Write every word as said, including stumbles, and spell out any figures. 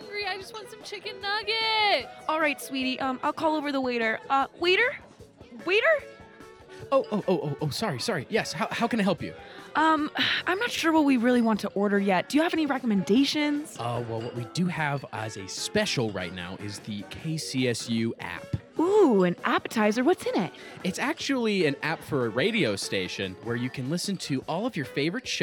hungry. I just want some chicken nuggets. All right, sweetie. Um, I'll call over the waiter. Uh, waiter? Waiter? Oh, oh, oh, oh, oh, sorry, sorry. Yes, how, how can I help you? Um, I'm not sure what we really want to order yet. Do you have any recommendations? Uh, well, what we do have as a special right now is the K C S U app. Ooh, an appetizer. What's in it? It's actually an app for a radio station where you can listen to all of your favorite shows.